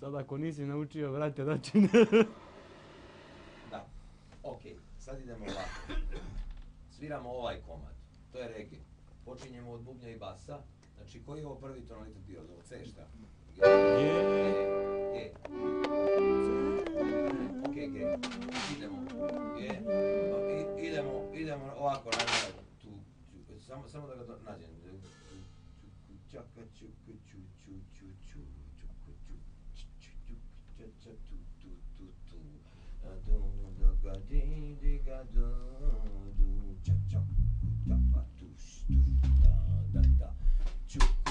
Sad ako nisi naučio, vrate, znači ne. Da, ok, sad idemo ovako. Sviramo ovaj komad, to je reggae. Počinjemo od bubnja i basa. Znači, koji je ovo prvi tonalitet bio? Ovo C šta? G. G. Ok, G. Idemo. G. Idemo ovako, tu. Samo da ga nađem. Čaka, čuku, ču, ču, ču, ču, čuku, ču, ču, ču, ča, ča, tu, tu, tu, tu. Du, da, ga, di, ga, du.